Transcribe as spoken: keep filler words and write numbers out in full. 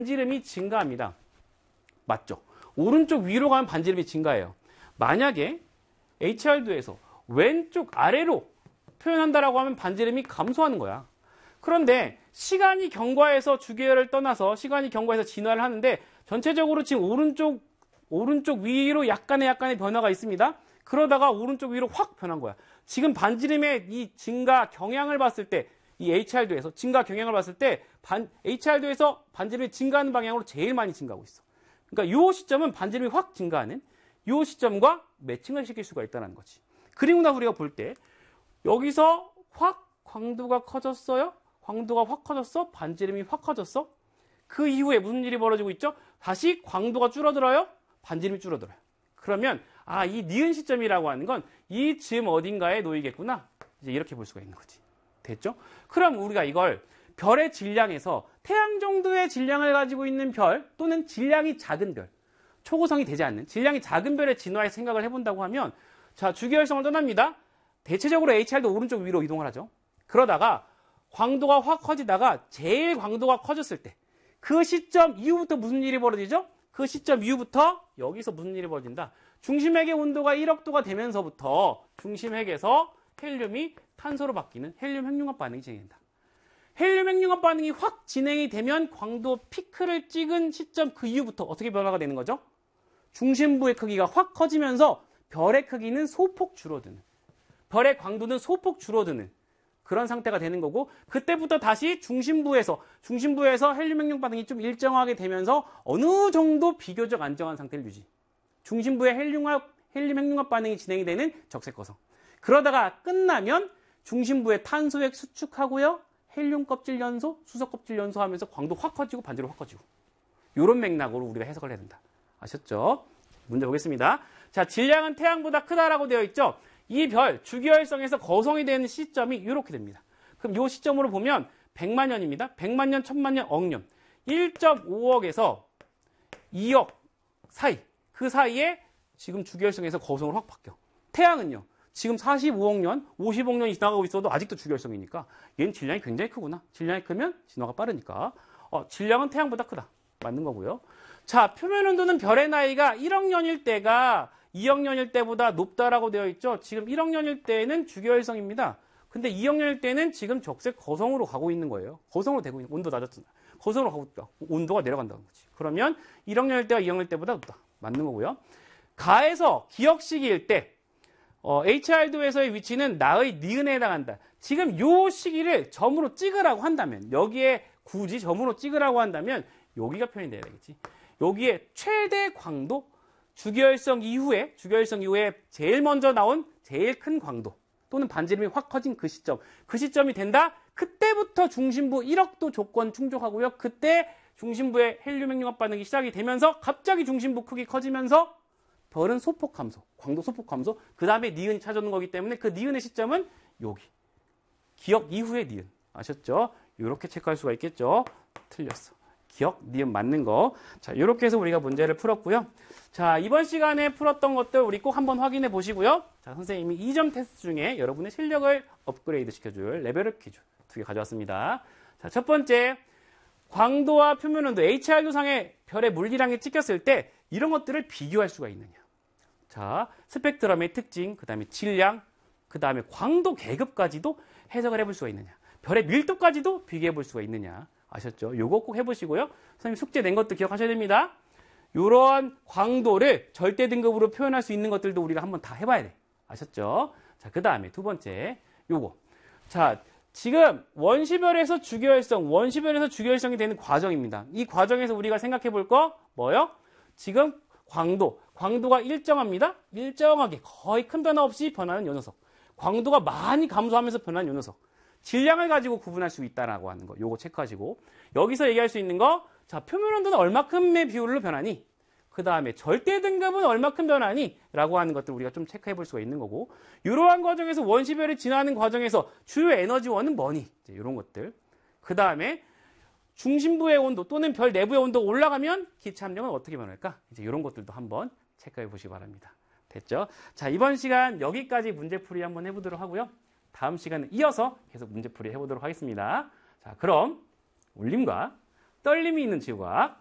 반지름이 증가합니다. 맞죠? 오른쪽 위로 가면 반지름이 증가해요. 만약에 에이치알도에서 왼쪽 아래로 표현한다라고 하면 반지름이 감소하는 거야. 그런데 시간이 경과해서 주기율을 떠나서 시간이 경과해서 진화를 하는데 전체적으로 지금 오른쪽 오른쪽 위로 약간의 약간의 변화가 있습니다. 그러다가 오른쪽 위로 확 변한 거야. 지금 반지름의 이 증가 경향을 봤을 때 이 에이치알도에서 증가 경향을 봤을 때 반, 에이치알도에서 반지름이 증가하는 방향으로 제일 많이 증가하고 있어. 그러니까 이 시점은 반지름이 확 증가하는 이 시점과 매칭을 시킬 수가 있다는 거지. 그리고 나서 우리가 볼 때 여기서 확 광도가 커졌어요. 광도가 확 커졌어. 반지름이 확 커졌어. 그 이후에 무슨 일이 벌어지고 있죠? 다시 광도가 줄어들어요. 반지름이 줄어들어요. 그러면 아, 이 니은 시점이라고 하는 건 이 즈음 어딘가에 놓이겠구나. 이제 이렇게 볼 수가 있는 거지. 됐죠? 그럼 우리가 이걸 별의 질량에서 태양 정도의 질량을 가지고 있는 별 또는 질량이 작은 별, 초고성이 되지 않는 질량이 작은 별의 진화의 생각을 해본다고 하면 자, 주기율성을 떠납니다. 대체적으로 에이치알도 오른쪽 위로 이동을 하죠. 그러다가 광도가 확 커지다가 제일 광도가 커졌을 때 그 시점 이후부터 무슨 일이 벌어지죠? 그 시점 이후부터 여기서 무슨 일이 벌어진다? 중심핵의 온도가 일억 도가 되면서부터 중심핵에서 헬륨이 탄소로 바뀌는 헬륨 핵융합 반응이 진행된다. 헬륨 핵융합 반응이 확 진행이 되면 광도 피크를 찍은 시점 그 이후부터 어떻게 변화가 되는 거죠? 중심부의 크기가 확 커지면서 별의 크기는 소폭 줄어드는, 별의 광도는 소폭 줄어드는 그런 상태가 되는 거고, 그때부터 다시 중심부에서 중심부에서 헬륨 핵융합 반응이 좀 일정하게 되면서 어느 정도 비교적 안정한 상태를 유지. 중심부에 헬륨합, 헬륨 핵융합 반응이 진행이 되는 적색거성. 그러다가 끝나면 중심부에 탄소핵 수축하고요. 헬륨 껍질 연소, 수소 껍질 연소하면서 광도 확 커지고 반지름 확 커지고. 이런 맥락으로 우리가 해석을 해야 된다. 아셨죠? 문제 보겠습니다. 자, 질량은 태양보다 크다라고 되어 있죠? 이 별, 주기혈성에서 거성이 되는 시점이 이렇게 됩니다. 그럼 이 시점으로 보면 백만 년입니다. 백만 년, 천만 년, 억년. 일 점 오억에서 이억 사이. 그 사이에 지금 주기혈성에서 거성으로 확 바뀌어. 태양은요. 지금 사십오억 년, 오십억 년이 지나가고 있어도 아직도 주기혈성이니까 얘는 질량이 굉장히 크구나. 질량이 크면 진화가 빠르니까. 어, 질량은 태양보다 크다. 맞는 거고요. 자, 표면 온도는 별의 나이가 일억 년일 때가 이억 년일 때보다 높다라고 되어 있죠. 지금 일억 년일 때는 주기혈성입니다. 근데 이억 년일 때는 지금 적색 거성으로 가고 있는 거예요. 거성으로 되고 있는, 온도 낮았잖아. 거성으로 가고 있다. 온도가 내려간다는 거지. 그러면 일억 년일 때가 이억 년일 때보다 높다. 맞는 거고요. 가에서 기억 시기일 때 어, 에이치알도에서의 위치는 나의 니은에 해당한다. 지금 요 시기를 점으로 찍으라고 한다면, 여기에 굳이 점으로 찍으라고 한다면 여기가 표현이 돼야 되겠지. 여기에 최대 광도, 주기혈성 이후에, 주기혈성 이후에 제일 먼저 나온 제일 큰 광도 또는 반지름이 확 커진 그 시점, 그 시점이 된다. 그때부터 중심부 일억 도 조건 충족하고요. 그때 중심부의 헬륨 핵융합 반응이 시작이 되면서 갑자기 중심부 크기 커지면서 별은 소폭 감소, 광도 소폭 감소, 그 다음에 니은이 찾아오는 거기 때문에 그 니은의 시점은 여기. 기억 이후의 니은. 아셨죠? 이렇게 체크할 수가 있겠죠? 틀렸어. 기억, 니은 맞는 거. 자, 이렇게 해서 우리가 문제를 풀었고요. 자, 이번 시간에 풀었던 것들 우리 꼭 한번 확인해 보시고요. 자, 선생님이 이 점 테스트 중에 여러분의 실력을 업그레이드 시켜줄 레벨업 퀴즈 두 개 가져왔습니다. 자, 첫 번째, 광도와 표면 온도, 에이치알도 상의 별의 물리량이 찍혔을 때 이런 것들을 비교할 수가 있느냐. 자, 스펙트럼의 특징, 그 다음에 질량, 그 다음에 광도 계급까지도 해석을 해볼 수가 있느냐. 별의 밀도까지도 비교해 볼 수가 있느냐. 아셨죠? 요거 꼭 해보시고요. 선생님 숙제 낸 것도 기억하셔야 됩니다. 이러한 광도를 절대 등급으로 표현할 수 있는 것들도 우리가 한번 다 해봐야 돼. 아셨죠? 자, 그 다음에 두 번째, 요거. 자, 지금 원시별에서 주기혈성, 원시별에서 주기혈성이 되는 과정입니다. 이 과정에서 우리가 생각해 볼 거 뭐요? 지금 광도, 광도가 일정합니다. 일정하게 거의 큰 변화 없이 변하는 요 녀석. 광도가 많이 감소하면서 변하는 요 녀석. 질량을 가지고 구분할 수 있다라고 하는 거. 요거 체크하시고. 여기서 얘기할 수 있는 거, 자, 표면 온도는 얼마큼의 비율로 변하니? 그 다음에 절대 등급은 얼마큼 변하니? 라고 하는 것들 우리가 좀 체크해 볼 수가 있는 거고. 이러한 과정에서 원시별이 진화하는 과정에서 주요 에너지원은 뭐니? 이제 이런 것들. 그 다음에 중심부의 온도 또는 별 내부의 온도가 올라가면 기체 함량은 어떻게 변할까? 이제 이런 것들도 한번 체크해 보시기 바랍니다. 됐죠? 자, 이번 시간 여기까지 문제풀이 한번 해보도록 하고요. 다음 시간은 이어서 계속 문제풀이 해보도록 하겠습니다. 자, 그럼 올림과 떨림이 있는 지구과학